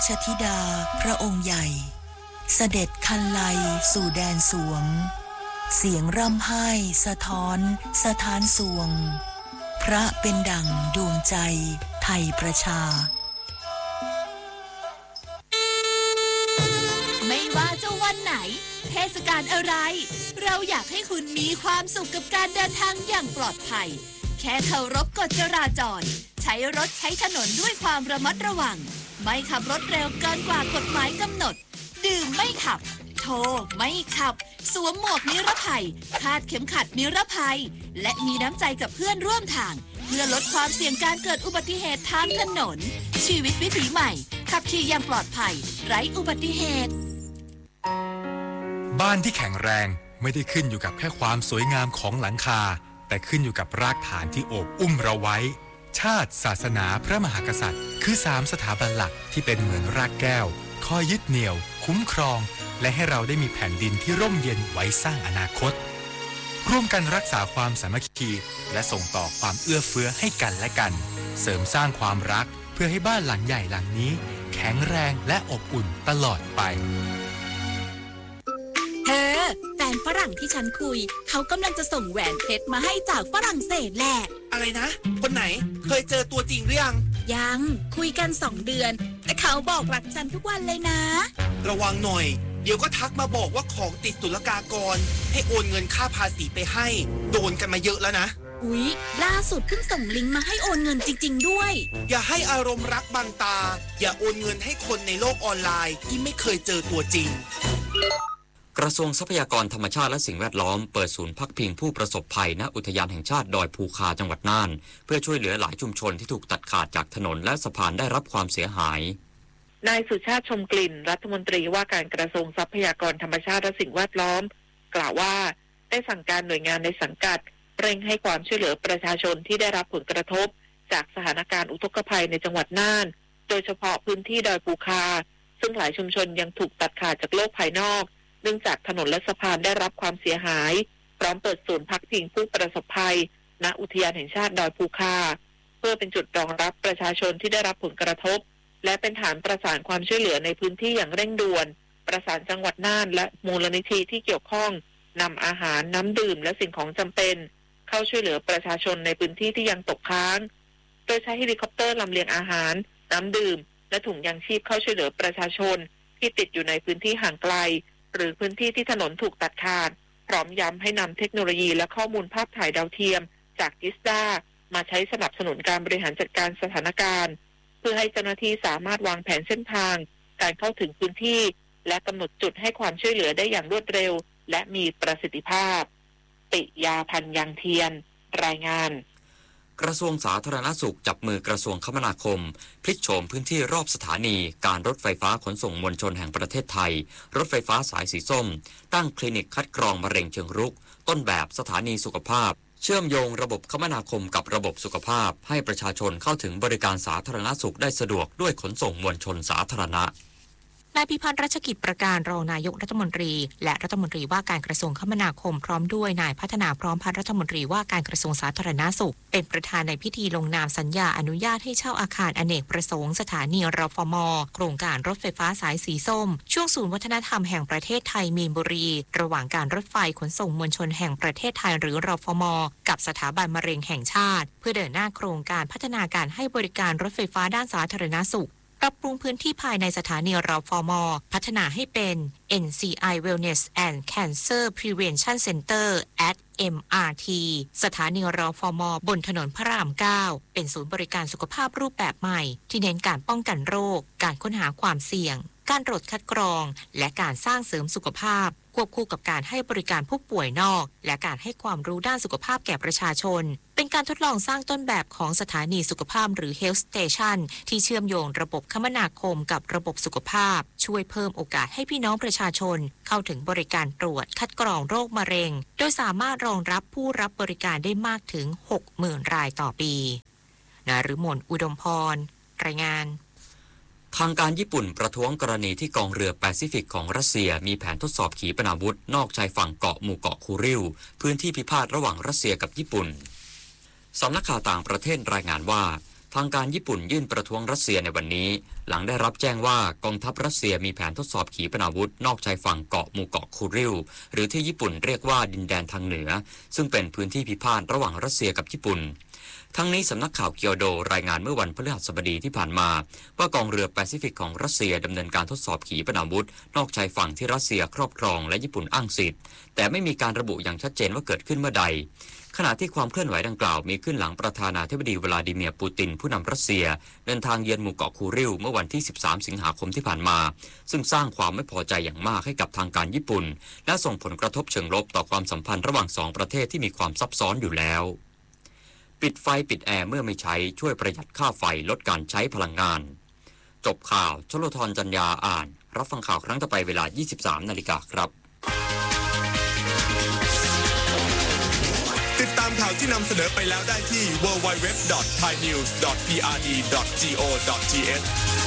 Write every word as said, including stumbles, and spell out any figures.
ชธิดาพระองค์ใหญ่เสด็จคันไลสู่แดนสวงเสียงร่ำไห้สะท้อนสถานสวงพระเป็นดั่งดวงใจไทยประชาไม่ว่าจะวันไหนเทศกาลอะไรเราอยากให้คุณมีความสุขกับการเดินทางอย่างปลอดภัยแค่เคารพกฎจราจรใช้รถใช้ถนนด้วยความระมัดระวังไม่ขับรถเร็วเกินกว่ากฎหมายกำหนดดื่มไม่ขับโทรไม่ขับสวมหมวกนิรภัยคาดเข็มขัดนิรภัยและมีน้ำใจกับเพื่อนร่วมทางเพื่อลดความเสี่ยงการเกิดอุบัติเหตุทางถนนชีวิตวิถีใหม่ขับขี่อย่างปลอดภัยไร้อุบัติเหตุบ้านที่แข็งแรงไม่ได้ขึ้นอยู่กับแค่ความสวยงามของหลังคาแต่ขึ้นอยู่กับรากฐานที่โอบอุ้มเราไว้ชาติศาสนาพระมหากษัตริย์คือสามสถาบันหลักที่เป็นเหมือนรากแก้วคอยยึดเหนี่ยวคุ้มครองและให้เราได้มีแผ่นดินที่ร่มเย็นไว้สร้างอนาคตร่วมกันรักษาความสามัคคีและส่งต่อความเอื้อเฟื้อให้กันและกันเสริมสร้างความรักเพื่อให้บ้านหลังใหญ่หลังนี้แข็งแรงและอบอุ่นตลอดไปเธอแฟนฝรั่งที่ฉันคุยเขากำลังจะส่งแหวนเพชรมาให้จากฝรั่งเศสแหละอะไรนะคนไหนเคยเจอตัวจริงหรือยังยังคุยกันสองเดือนแต่เขาบอกรักฉันทุกวันเลยนะระวังหน่อยเดี๋ยวก็ทักมาบอกว่าของติดศุลกากรให้โอนเงินค่าภาษีไปให้โดนกันมาเยอะแล้วนะอุ๊ยล่าสุดเพิ่งส่งลิงก์มาให้โอนเงินจริงๆด้วยอย่าให้อารมณ์รักบังตาอย่าโอนเงินให้คนในโลกออนไลน์ที่ไม่เคยเจอตัวจริงกระทรวงทรัพยากรธรรมชาติและสิ่งแวดล้อมเปิดศูนย์พักพิงผู้ประสบภัยณอุทยานแห่งชาติดอยภูคาจังหวัดน่านเพื่อช่วยเหลือหลายชุมชนที่ถูกตัดขาดจากถนนและสะพานได้รับความเสียหายนายสุชาติชมกลิ่นรัฐมนตรีว่าการกระทรวงทรัพยากรธรรมชาติและสิ่งแวดล้อมกล่าวว่าได้สั่งการหน่วยงานในสังกัดเร่งให้ความช่วยเหลือประชาชนที่ได้รับผลกระทบจากสถานการณ์อุทกภัยในจังหวัดน่านโดยเฉพาะพื้นที่ดอยภูคาซึ่งหลายชุมชนยังถูกตัดขาดจากโลกภายนอกเนื่องจากถนนและสะพานได้รับความเสียหายพร้อมเปิดศูนย์พักพิงผู้ประสบภัยณอุทยานแห่งชาติดอยภูคาเพื่อเป็นจุดรองรับประชาชนที่ได้รับผลกระทบและเป็นฐานประสานความช่วยเหลือในพื้นที่อย่างเร่งด่วนประสานจังหวัดน่านและมูลนิธิที่เกี่ยวข้องนำอาหารน้ำดื่มและสิ่งของจำเป็นเข้าช่วยเหลือประชาชนในพื้นที่ที่ยังตกค้างโดยใช้เฮลิคอปเตอร์ลำเลียงอาหารน้ำดื่มและถุงยางชีพเข้าช่วยเหลือประชาชนที่ติดอยู่ในพื้นที่ห่างไกลหรือพื้นที่ที่ถนนถูกตัดขาดพร้อมย้ำให้นำเทคโนโลยีและข้อมูลภาพถ่ายดาวเทียมจากจิสดามาใช้สนับสนุนการบริหารจัดการสถานการณ์เพื่อให้เจ้าหน้าที่สามารถวางแผนเส้นทางการเข้าถึงพื้นที่และกำหนดจุดให้ความช่วยเหลือได้อย่างรวดเร็วและมีประสิทธิภาพปิยาพันธ์ยังเทียนรายงานกระทรวงสาธารณสุขจับมือกระทรวงคมนาคมพลิกโฉมพื้นที่รอบสถานีการรถไฟฟ้าขนส่งมวลชนแห่งประเทศไทยรถไฟฟ้าสายสีส้มตั้งคลินิกคัดกรองมะเร็งเชิงรุกต้นแบบสถานีสุขภาพเชื่อมโยงระบบคมนาคมกับระบบสุขภาพให้ประชาชนเข้าถึงบริการสาธารณสุขได้สะดวกด้วยขนส่งมวลชนสาธารณะนายพิพัฒน์รัชกิจประการรองนายกรัฐมนตรีและรัฐมนตรีว่าการกระทรวงคมนาคมพร้อมด้วยนายพัฒนาพร้อมพัฒน์รัฐมนตรีว่าการกระทรวงสาธารณสุขเป็นประธานในพิธีลงนามสัญญาอนุญาตให้เช่าอาคารอเนกประสงค์สถานีรฟม.โครงการรถไฟฟ้าสายสีส้มช่วงศูนย์วัฒนธรรมแห่งประเทศไทยมีนบุรีระหว่างการรถไฟขนส่งมวลชนแห่งประเทศไทยหรือรฟม.กับสถาบันมะเร็งแห่งชาติเพื่อเดินหน้าโครงการพัฒนาการให้บริการรถไฟฟ้าด้านสาธารณสุขปรับปรุงพื้นที่ภายในสถานีรฟม.พัฒนาให้เป็น เอ็น ซี ไอ Wellness and Cancer Prevention Center at เอ็ม อาร์ ที สถานีรฟม.บนถนนพระรามเก้าเป็นศูนย์บริการสุขภาพรูปแบบใหม่ที่เน้นการป้องกันโรคการค้นหาความเสี่ยงการตรวจคัดกรองและการสร้างเสริมสุขภาพควบคู่กับการให้บริการผู้ป่วยนอกและการให้ความรู้ด้านสุขภาพแก่ประชาชนเป็นการทดลองสร้างต้นแบบของสถานีสุขภาพหรือ Health Station ที่เชื่อมโยงระบบคมนาคมกับระบบสุขภาพช่วยเพิ่มโอกาสให้พี่น้องประชาชนเข้าถึงบริการตรวจคัดกรองโรคมะเร็งโดยสามารถรองรับผู้รับบริการได้มากถึง หกหมื่น รายต่อปีนฤมลอุดมพรรายงานทางการญี่ปุ่นประท้วงกรณีที่กองเรือแปซิฟิกของรัสเซียมีแผนทดสอบขีปนาวุธนอกชายฝั่งเกาะหมู่เกาะคูริลพื้นที่พิพาทระหว่างรัสเซียกับญี่ปุ่นสำนักข่าวต่างประเทศรายงานว่าทางการญี่ปุ่นยื่นประท้วงรัสเซียในวันนี้หลังได้รับแจ้งว่ากองทัพรัสเซียมีแผนทดสอบขีปนาวุธนอกชายฝั่งเกาะหมู่เกาะคูริลหรือที่ญี่ปุ่นเรียกว่าดินแดนทางเหนือซึ่งเป็นพื้นที่พิพาทระหว่างรัสเซียกับญี่ปุ่นทั้งนี้สำนักข่าวเกียวโดรายงานเมื่อวันพฤหัสบดีที่ผ่านมาว่ากองเรือแปซิฟิกของรัสเซียดำเนินการทดสอบขีปนาวุธนอกชายฝั่งที่รัสเซียครอบครองและญี่ปุ่นอ้างสิทธิ์แต่ไม่มีการระบุอย่างชัดเจนว่าเกิดขึ้นเมื่อใดขณะที่ความเคลื่อนไหวดังกล่าวมีขึ้นหลังประธานาธิบดีวลาดิเมียร์ปูตินผู้นำรัสเซียเดินทางเยือนหมู่เกาะคูริลเมื่อวันที่สิบสามสิงหาคมที่ผ่านมาซึ่งสร้างความไม่พอใจอย่างมากให้กับทางการญี่ปุ่นและส่งผลกระทบเชิงลบต่อความสัมพันธ์ระหว่างสองประเทศที่มีความซับซ้อนอยู่แล้วปิดไฟปิดแอร์เมื่อไม่ใช้ช่วยประหยัดค่าไฟลดการใช้พลังงานจบข่าวชโลธรจันยาอ่านรับฟังข่าวครั้งต่อไปเวลา ยี่สิบสามนาฬิกาครับติดตามข่าวที่นำเสนอไปแล้วได้ที่ ดับเบิลยู ดับเบิลยู ดับเบิลยู ดอท ไทยนิวส์ ดอท พี อาร์ ดี ดอท จี โอ ดอท ที เอช